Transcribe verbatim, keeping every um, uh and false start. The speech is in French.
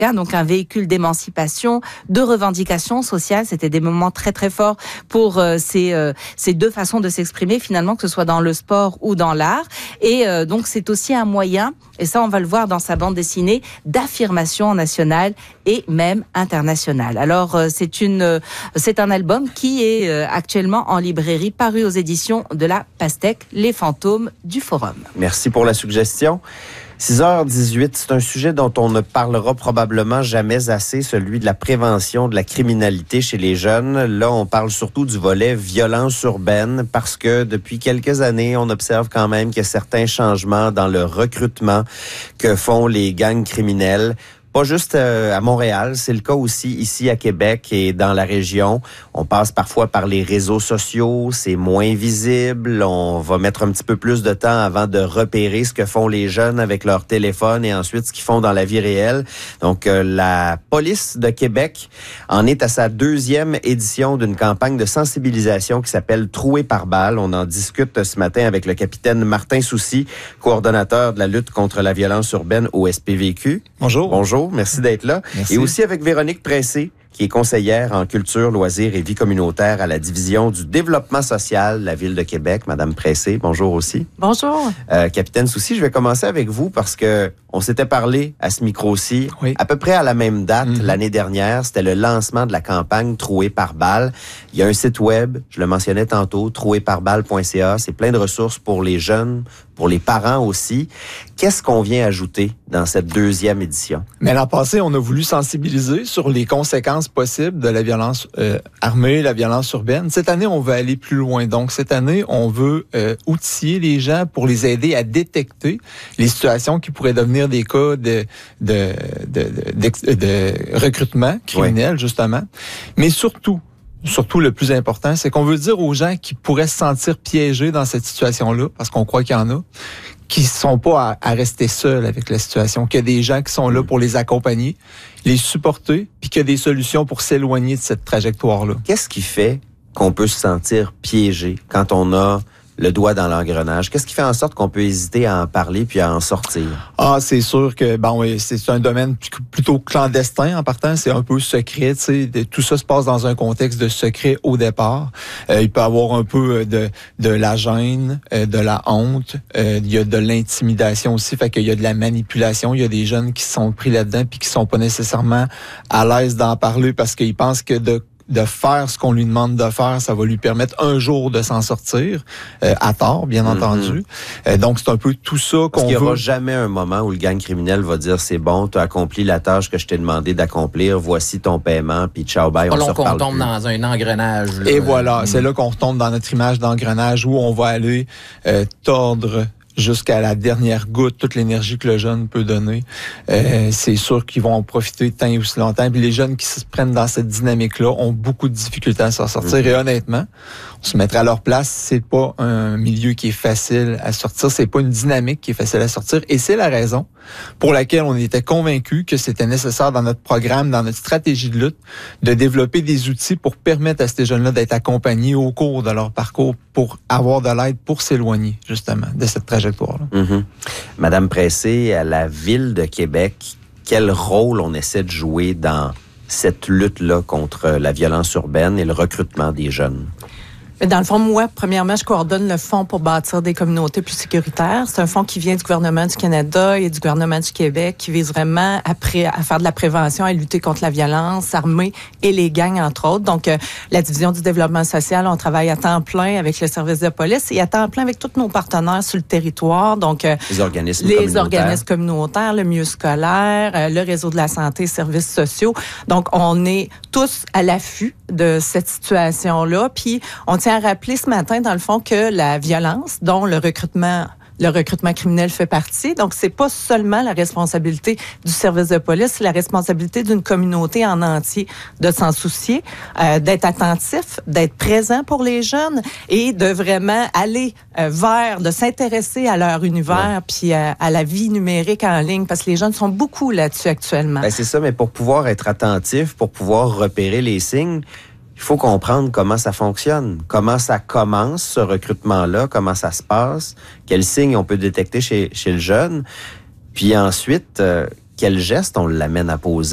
donc un véhicule d'émancipation, de revendication sociale. C'était des moments très très forts pour euh, ces, euh, ces deux façons de s'exprimer finalement, que ce soit dans le sport ou dans l'art. Et euh, donc c'est aussi un moyen, et ça on va le voir dans sa bande dessinée, d'affirmation nationale et même internationale. Alors euh, c'est une, euh, c'est un album qui est euh, actuellement en librairie, paru aux éditions de la Pastèque, Les Fantômes du Forum. Merci pour la suggestion. six heures dix-huit, c'est un sujet dont on ne parlera probablement jamais assez, celui de la prévention de la criminalité chez les jeunes. Là, on parle surtout du volet violence urbaine parce que depuis quelques années, on observe quand même qu'il y a certains changements dans le recrutement que font les gangs criminels. Pas juste euh, à Montréal, c'est le cas aussi ici à Québec et dans la région. On passe parfois par les réseaux sociaux, c'est moins visible. On va mettre un petit peu plus de temps avant de repérer ce que font les jeunes avec leur téléphone et ensuite ce qu'ils font dans la vie réelle. Donc, euh, la police de Québec en est à sa deuxième édition d'une campagne de sensibilisation qui s'appelle Troué par balle. On en discute ce matin avec le capitaine Martin Soucy, coordonnateur de la lutte contre la violence urbaine au S P V Q. Bonjour. Bonjour. Merci d'être là. Merci. Et aussi avec Véronique Pressé, qui est conseillère en culture, loisirs et vie communautaire à la division du développement social de la Ville de Québec. Madame Pressé, bonjour aussi. Bonjour. Euh, Capitaine Soucy, je vais commencer avec vous parce que on s'était parlé à ce micro-ci oui. à peu près à la même date mm-hmm. l'année dernière. C'était le lancement de la campagne Troué par balle. Il y a un site web, je le mentionnais tantôt, troué par balle point c a. C'est plein de ressources pour les jeunes, pour les parents aussi. Qu'est-ce qu'on vient ajouter dans cette deuxième édition? Mais l'an passé, on a voulu sensibiliser sur les conséquences possibles de la violence euh, armée, la violence urbaine. Cette année, on veut aller plus loin. Donc, cette année, on veut euh, outiller les gens pour les aider à détecter les situations qui pourraient devenir des cas de, de, de, de, de, de recrutement criminel, oui. justement. Mais surtout, Surtout, le plus important, c'est qu'on veut dire aux gens qui pourraient se sentir piégés dans cette situation-là, parce qu'on croit qu'il y en a, qui sont pas à, à rester seuls avec la situation, qu'il y a des gens qui sont là pour les accompagner, les supporter, puis qu'il y a des solutions pour s'éloigner de cette trajectoire-là. Qu'est-ce qui fait qu'on peut se sentir piégé quand on a le doigt dans l'engrenage? Qu'est-ce qui fait en sorte qu'on peut hésiter à en parler puis à en sortir? Ah, c'est sûr que bon, oui, c'est un domaine plutôt clandestin en partant, c'est un peu secret, tu sais, tout ça se passe dans un contexte de secret au départ. Euh, il peut y avoir un peu de de la gêne, euh, de la honte, euh, il y a de l'intimidation aussi, fait qu'il y a de la manipulation, il y a des jeunes qui sont pris là-dedans puis qui sont pas nécessairement à l'aise d'en parler parce qu'ils pensent que de de faire ce qu'on lui demande de faire, ça va lui permettre un jour de s'en sortir, euh, à tort, bien mm-hmm. entendu. Euh, donc, c'est un peu tout ça qu'on veut. Parce qu'il n'y aura jamais un moment où le gang criminel va dire « C'est bon, tu as accompli la tâche que je t'ai demandé d'accomplir, voici ton paiement, puis ciao, bye, on se reparle qu'on tombe plus. » dans un engrenage. Là. Et voilà, mm-hmm. c'est là qu'on retombe dans notre image d'engrenage où on va aller euh, tordre jusqu'à la dernière goutte, toute l'énergie que le jeune peut donner. Euh, c'est sûr qu'ils vont en profiter tant et aussi longtemps. Puis les jeunes qui se prennent dans cette dynamique-là ont beaucoup de difficultés à s'en sortir. Mmh. Et honnêtement, on se mettrait à leur place, c'est pas un milieu qui est facile à sortir, c'est pas une dynamique qui est facile à sortir. Et c'est la raison pour laquelle on était convaincus que c'était nécessaire dans notre programme, dans notre stratégie de lutte, de développer des outils pour permettre à ces jeunes-là d'être accompagnés au cours de leur parcours pour avoir de l'aide pour s'éloigner, justement, de cette trajectoire-là. Mm-hmm. Madame Pressé, à la Ville de Québec, quel rôle on essaie de jouer dans cette lutte-là contre la violence urbaine et le recrutement des jeunes? Dans le fond, moi, premièrement, je coordonne le Fonds pour bâtir des communautés plus sécuritaires. C'est un fonds qui vient du gouvernement du Canada et du gouvernement du Québec qui vise vraiment à, pré- à faire de la prévention, à lutter contre la violence armée et les gangs, entre autres. Donc, euh, la division du développement social, on travaille à temps plein avec le service de police et à temps plein avec tous nos partenaires sur le territoire. Donc, euh, les organismes les communautaires. organismes communautaires, le milieu scolaire, euh, le réseau de la santé, services sociaux. Donc, on est tous à l'affût de cette situation-là. Puis, on tient à rappeler ce matin, dans le fond, que la violence, dont le recrutement le recrutement criminel fait partie. Donc, c'est pas seulement la responsabilité du service de police, c'est la responsabilité d'une communauté en entier de s'en soucier, euh, d'être attentif, d'être présent pour les jeunes et de vraiment aller euh, vers, de s'intéresser à leur univers ouais. puis à, à la vie numérique en ligne, parce que les jeunes sont beaucoup là-dessus actuellement. Ben, c'est ça, mais pour pouvoir être attentif, pour pouvoir repérer les signes, il faut comprendre comment ça fonctionne, comment ça commence, ce recrutement-là, comment ça se passe, quels signes on peut détecter chez, chez le jeune, puis ensuite, euh, quels gestes on l'amène à poser.